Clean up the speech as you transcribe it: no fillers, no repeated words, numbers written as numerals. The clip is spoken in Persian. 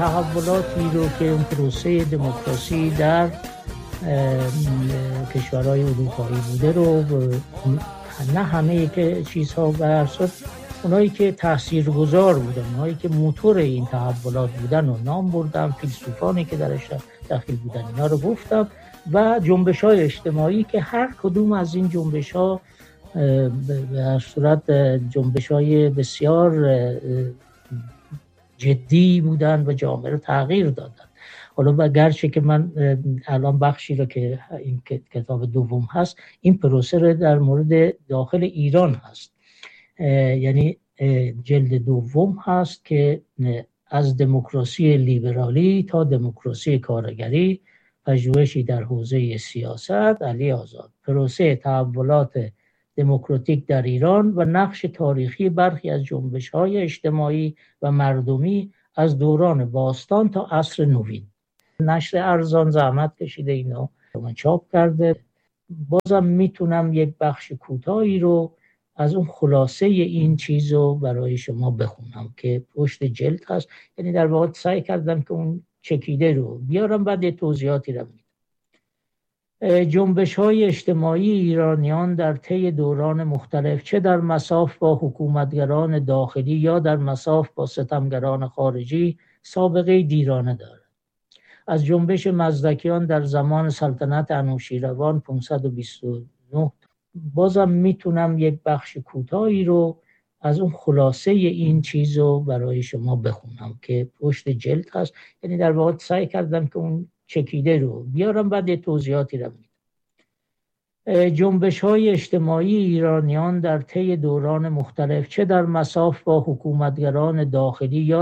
تحولاتی رو که اون پروسه دموکراسی در کشورهای اروپایی بوده رو نه همه که چیزها به هر صورت اونایی که تاثیرگذار بودن، اونایی که موتور این تحولات بودن و نام بردم، فیلسوفانی که درش داخل بودن اینا رو گفتم و جنبش‌های اجتماعی که هر کدوم از این جنبش‌ها به هر صورت جنبش‌های بسیار جدی بودن و جامعه رو تغییر دادن. حالا گرچه که من الان بخشی رو که این کتاب دوم هست این پروسه رو در مورد داخل ایران هست، یعنی جلد دوم هست که از دموکراسی لیبرالی تا دموکراسی کارگری، پژوهشی در حوزه سیاست، علی آزاد، پروسه تحولات دموکراتیک در ایران و نقش تاریخی برخی از جنبش‌های اجتماعی و مردمی از دوران باستان تا عصر نوین. نشر ارزان زحمت کشیده اینو من چاپ کرده. بازم میتونم یک بخش کوتاهی رو از اون خلاصه این چیز رو برای شما بخونم که پشت جلد هست، یعنی در واقع سعی کردم که اون چکیده رو بیارم بعد یه توضیحاتی رو میدم. جنبش‌های اجتماعی ایرانیان در طی دوران مختلف، چه در مصاف با حکومتگران داخلی یا در مصاف با ستمگران خارجی، سابقه دیرانه دارد. از جنبش مزدکیان در زمان سلطنت انوشیروان 529 بازم میتونم یک بخش کوتاهی رو از اون خلاصه این چیز رو برای شما بخونم که پشت جلد هست، یعنی در واقع سعی کردم که اون چکیده رو بیارم بعد یه توضیحاتی رو میدم. جنبش‌های اجتماعی ایرانیان در طی دوران مختلف، چه در مصاف با حکومتگران داخلی یا